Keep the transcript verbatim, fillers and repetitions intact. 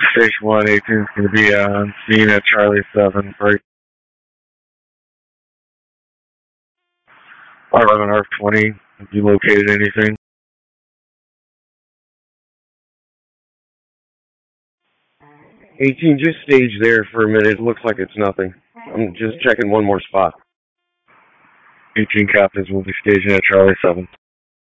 Station one, eighteen is going to be on scene at Charlie seven. Break. R eleven R twenty, have you located anything? eighteen, just stage there for a minute. It looks like it's nothing. I'm just checking one more spot. eighteen captains will be staging at Charlie seven.